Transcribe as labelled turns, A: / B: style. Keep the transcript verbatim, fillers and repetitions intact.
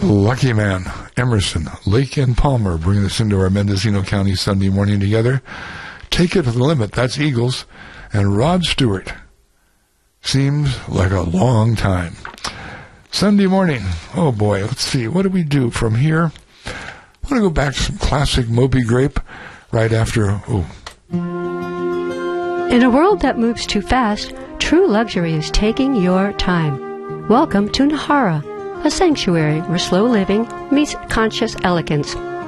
A: Lucky Man, Emerson, Lake and Palmer, bringing us into our Mendocino County Sunday morning together. Take It to the Limit, that's Eagles. And Rod Stewart, Seems Like a Long Time. Sunday morning, oh boy, let's see, what do we do from here? I want to go back to some classic Moby Grape right after, oh.
B: In a world that moves too fast, true luxury is taking your time. Welcome to Nahara, a sanctuary where slow living meets conscious elegance.